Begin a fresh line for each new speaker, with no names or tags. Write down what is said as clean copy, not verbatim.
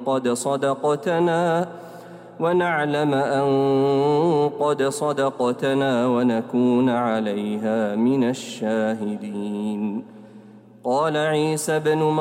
قد صدقتنا ونكون عليها من الشاهدين. قال عيسى ابن